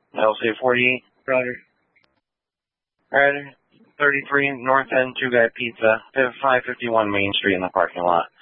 LC 48. Roger. Alright, 33 North End, Two Guy Pizza, 551 Main Street in the parking lot.